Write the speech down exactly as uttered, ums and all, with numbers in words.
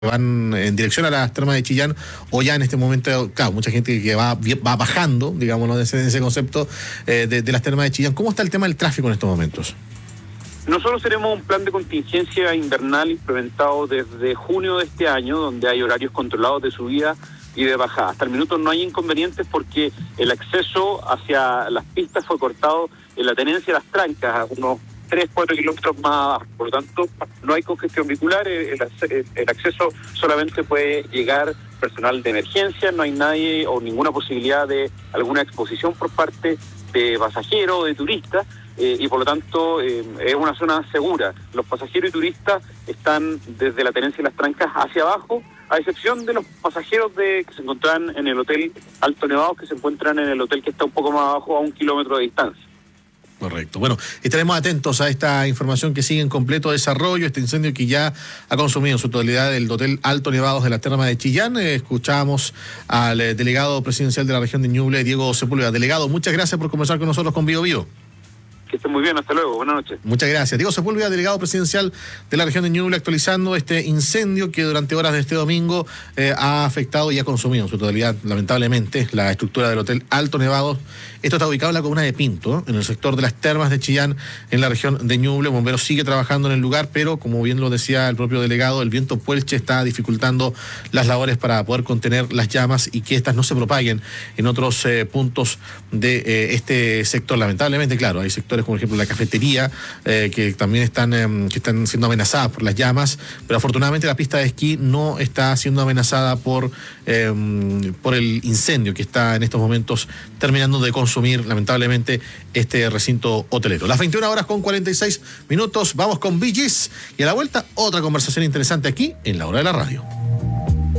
van en dirección a las termas de Chillán, o ya en este momento, claro, mucha gente que va, va bajando, digámoslo, de ese, ese concepto eh, de, de las termas de Chillán. ¿Cómo está el tema del tráfico en estos momentos? Nosotros tenemos un plan de contingencia invernal implementado desde junio de este año, donde hay horarios controlados de subida y de bajada. Hasta el minuto no hay inconvenientes porque el acceso hacia las pistas fue cortado en la tenencia de Las Trancas, a unos tres, cuatro kilómetros más abajo. Por lo tanto, no hay congestión vehicular, el, el, el acceso solamente puede llegar personal de emergencia, no hay nadie o ninguna posibilidad de alguna exposición por parte de pasajeros o de turistas, eh, y por lo tanto eh, es una zona segura. Los pasajeros y turistas están desde la tenencia de Las Trancas hacia abajo, a excepción de los pasajeros de que se encuentran en el hotel Alto Nevado, que se encuentran en el hotel que está un poco más abajo, a un kilómetro de distancia. Correcto. Bueno, estaremos atentos a esta información que sigue en completo desarrollo, este incendio que ya ha consumido en su totalidad el Hotel Alto Nevados de la Terma de Chillán. Eh, escuchamos al eh, delegado presidencial de la región de Ñuble, Diego Sepúlveda. Delegado, muchas gracias por conversar con nosotros con Bio Bio. Que estén muy bien, hasta luego, buenas noches. Muchas gracias. Diego Sepúlveda, delegado presidencial de la región de Ñuble, actualizando este incendio que durante horas de este domingo eh, ha afectado y ha consumido en su totalidad, lamentablemente, la estructura del Hotel Alto Nevados. Esto está ubicado en la comuna de Pinto, en el sector de las termas de Chillán, en la región de Ñuble. Bomberos sigue trabajando en el lugar, pero como bien lo decía el propio delegado, el viento puelche está dificultando las labores para poder contener las llamas y que éstas no se propaguen en otros eh, puntos de eh, este sector. Lamentablemente, claro, hay sectores como por ejemplo la cafetería, eh, que también están, eh, que están siendo amenazadas por las llamas, pero afortunadamente la pista de esquí no está siendo amenazada por, eh, por el incendio que está en estos momentos terminando de consumir lamentablemente este recinto hotelero. Las veintiuna horas con cuarenta y seis minutos, vamos con Bee Gees y a la vuelta otra conversación interesante aquí en La Hora de la Radio.